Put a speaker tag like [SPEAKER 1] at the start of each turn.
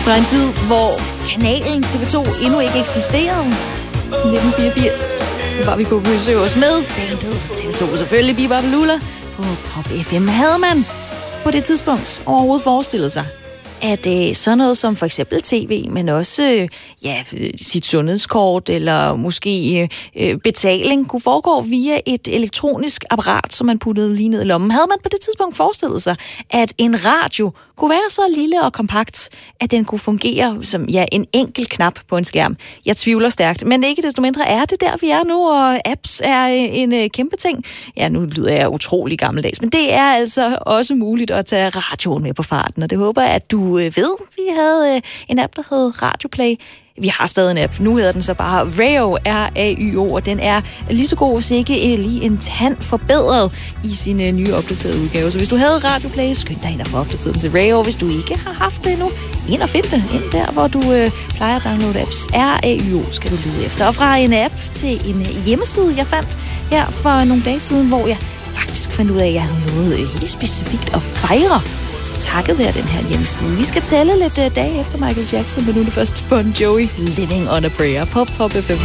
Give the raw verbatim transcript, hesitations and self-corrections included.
[SPEAKER 1] Fra en tid, hvor kanalen T V to endnu ikke eksisterede. nitten fireogfirs var vi på besøg hos med bandet T V to, selvfølgelig Bebop Lula på Pop F M. Havde man på det tidspunkt overhovedet forestillet sig, at øh, sådan noget som for eksempel tv, men også øh, ja, sit sundhedskort eller måske øh, betaling kunne foregå via et elektronisk apparat, som man puttede lige ned i lommen. Havde man på det tidspunkt forestillet sig, at en radio kunne være så lille og kompakt, at den kunne fungere som ja, en enkelt knap på en skærm? Jeg tvivler stærkt, men ikke desto mindre er det der, vi er nu, og apps er en øh, kæmpe ting. Ja, nu lyder jeg utrolig gammeldags, men det er altså også muligt at tage radioen med på farten, og det håber jeg, at du øh, ved. Vi havde øh, en app, der hed Radioplay. Vi har stadig en app. Nu hedder den så bare Rayo, R A Y O, og den er lige så god, hvis ikke lige en tand forbedret i sin uh, nye opdaterede udgave. Så hvis du havde Radioplay, skynd dig ind og få opdateret den til Rayo. Hvis du ikke har haft det endnu, ind og find det. Ind der, hvor du uh, plejer at downloade apps. R A Y O skal du lede efter. Og fra en app til en hjemmeside, jeg fandt her for nogle dage siden, hvor jeg faktisk fandt ud af, at jeg havde noget helt specifikt at fejre takket være den her hjemmeside. Vi skal tælle lidt uh, dage efter Michael Jackson, men nu er det først Bon Jovi, Living on a Prayer på Pop F M.